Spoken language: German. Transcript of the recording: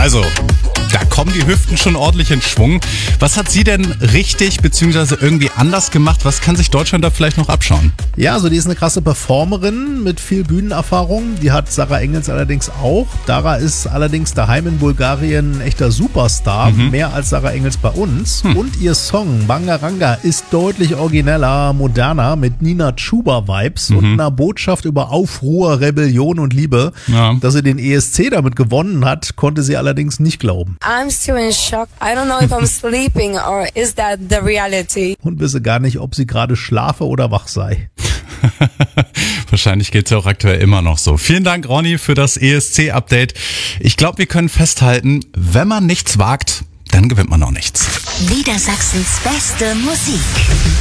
Also, da kommen die Hüften schon ordentlich in Schwung. Was hat sie denn richtig bzw. irgendwie anders gemacht? Was kann sich Deutschland da vielleicht noch abschauen? Ja, also die ist eine krasse Performerin mit viel Bühnenerfahrung. Die hat Sarah Engels allerdings auch. Dara ist allerdings daheim in Bulgarien ein echter Superstar. Mehr als Sarah Engels bei uns. Und ihr Song Bangaranga ist deutlich origineller, moderner, mit Nina Chuba-Vibes und einer Botschaft über Aufruhr, Rebellion und Liebe. Ja. Dass sie den ESC damit gewonnen hat, konnte sie allerdings nicht glauben. I'm still in shock. I don't know if I'm sleeping or is that the reality. Und wisse gar nicht, ob sie gerade schlafe oder wach sei. Wahrscheinlich geht's ja auch aktuell immer noch so. Vielen Dank, Ronny, für das ESC-Update. Ich glaube, wir können festhalten, wenn man nichts wagt, dann gewinnt man auch nichts. Niedersachsens beste Musik.